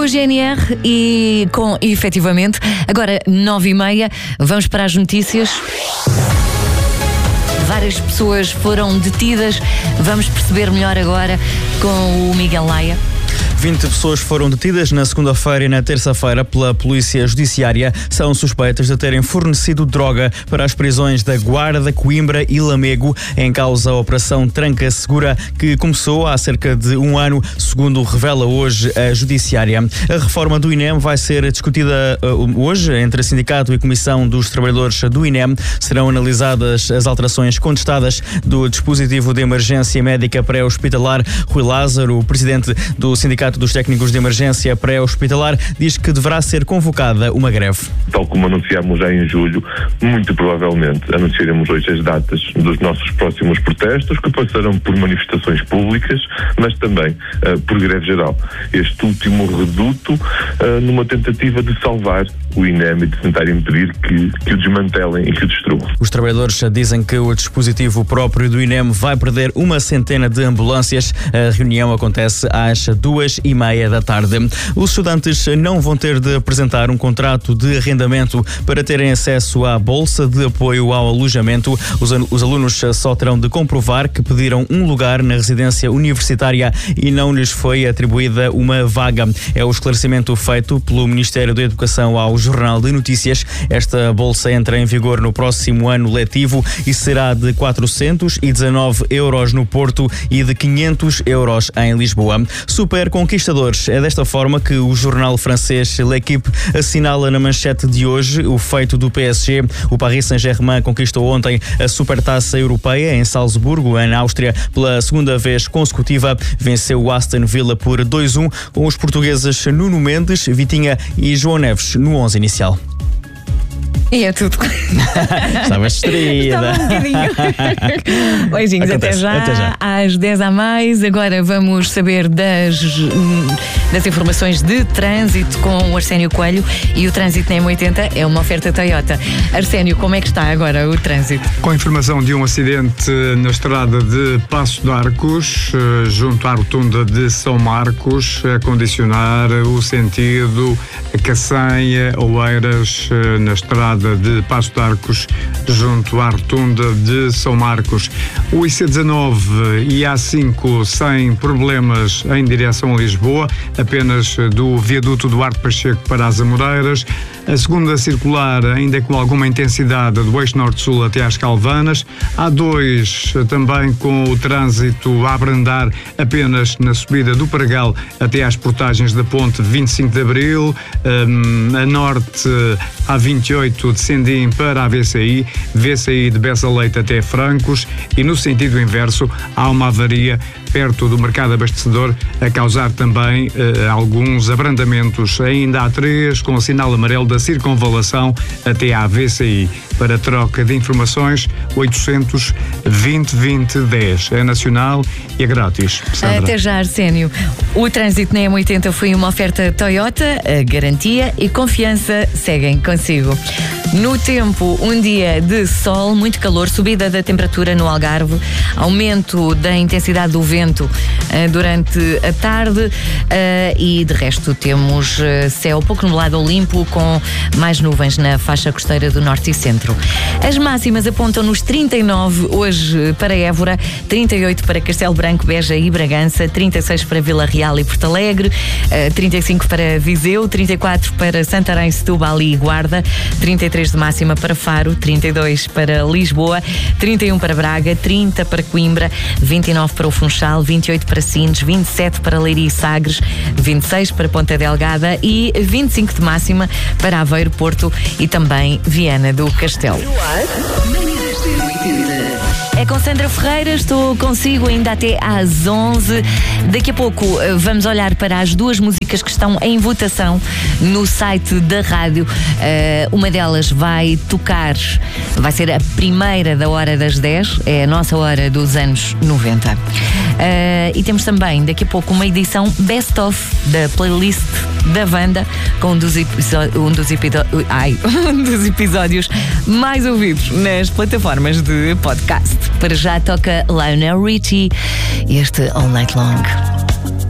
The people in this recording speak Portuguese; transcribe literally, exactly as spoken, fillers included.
o G N R e com, efetivamente, agora nove e meia, vamos para as notícias. Várias pessoas foram detidas, vamos perceber melhor agora com o Miguel Laia. vinte pessoas foram detidas na segunda-feira e na terça-feira pela Polícia Judiciária. São suspeitas de terem fornecido droga para as prisões da Guarda, Coimbra e Lamego, em causa a Operação Tranca Segura, que começou há cerca de um ano, segundo revela hoje a Judiciária. A reforma do I N E M vai ser discutida uh, hoje entre Sindicato e Comissão dos Trabalhadores do I N E M. Serão analisadas as alterações contestadas do dispositivo de emergência médica pré-hospitalar. Rui Lázaro, o presidente do Sindicato dos Técnicos de Emergência Pré-Hospitalar, diz que deverá ser convocada uma greve. Tal como anunciámos já em julho, muito provavelmente anunciaremos hoje as datas dos nossos próximos protestos, que passarão por manifestações públicas, mas também uh, por greve geral. Este último reduto uh, numa tentativa de salvar o I N E M e de tentar impedir que, que o desmantelem e que o destruam. Os trabalhadores dizem que o dispositivo próprio do I N E M vai perder uma centena de ambulâncias. A reunião acontece às duas e meia da tarde. Os estudantes não vão ter de apresentar um contrato de arrendamento para terem acesso à Bolsa de Apoio ao Alojamento. Os, os alunos só terão de comprovar que pediram um lugar na residência universitária e não lhes foi atribuída uma vaga. É o esclarecimento feito pelo Ministério da Educação ao Jornal de Notícias. Esta bolsa entra em vigor no próximo ano letivo e será de quatrocentos e dezanove euros no Porto e de quinhentos euros em Lisboa. Super conquistadores. É desta forma que o jornal francês L'Équipe assinala na manchete de hoje o feito do P S G. O Paris Saint-Germain conquistou ontem a Supertaça Europeia em Salzburgo, na Áustria, pela segunda vez consecutiva. Venceu o Aston Villa por dois a um, com os portugueses Nuno Mendes, Vitinha e João Neves no onze inicial. E é tudo. Estavas distraída. Estava um bocadinho. Beijinhos, até já, até já. Às dez a mais. Agora vamos saber das, das informações de trânsito com o Arsénio Coelho. E o trânsito na M oitenta é uma oferta Toyota. Arsénio, como é que está agora o trânsito? Com a informação de um acidente na estrada de Paços de Arcos, junto à rotunda de São Marcos, a condicionar o sentido Caçanha, Oeiras, na estrada de Paços de Arcos, junto à rotunda de São Marcos. O I C dezanove e A cinco sem problemas em direção a Lisboa, apenas do viaduto Duarte Pacheco para as Amoreiras. A segunda circular ainda com alguma intensidade do eixo norte-sul até às Calvanas. A dois também com o trânsito a abrandar apenas na subida do Pragal até às portagens da ponte vinte e cinco de Abril. Um, a norte A vinte e oito de Sendim para a V C I, V C I de Bessa Leite até Francos, e no sentido inverso há uma avaria perto do mercado abastecedor a causar também eh, alguns abrandamentos. Ainda há três com o sinal amarelo da circunvalação até à V C I. Para troca de informações, oitocentos, vinte, vinte, dez. É nacional e é grátis. Sandra. Até já, Arsénio. O trânsito na M oitenta foi uma oferta Toyota. A garantia e confiança seguem consigo. No tempo, um dia de sol, muito calor, subida da temperatura no Algarve, aumento da intensidade do vento uh, durante a tarde uh, e de resto temos uh, céu pouco nublado ou limpo com mais nuvens na faixa costeira do norte e centro. As máximas apontam nos trinta e nove hoje para Évora, trinta e oito para Castelo Branco, Beja e Bragança, trinta e seis para Vila Real e Porto Alegre, uh, trinta e cinco para Viseu, trinta e quatro para Santarém, Setúbal e Guarda, trinta e três de máxima para Faro, trinta e dois para Lisboa, trinta e um para Braga, trinta para Coimbra, vinte e nove para o Funchal, vinte e oito para Sines, vinte e sete para Leiria e Sagres, vinte e seis para Ponta Delgada e vinte e cinco de máxima para Aveiro, Porto e também Viana do Castelo. É com Sandra Ferreira, estou consigo ainda até às onze. Daqui a pouco vamos olhar para as duas músicas que estão em votação no site da rádio. Uh, uma delas vai tocar, vai ser a primeira da hora das dez, é a nossa hora dos anos noventa. Uh, e temos também daqui a pouco uma edição Best of da playlist da Wanda, com um dos, um dos, ai, um dos episódios mais ouvidos nas plataformas de podcast. Para já toca Lionel Richie, este All Night Long.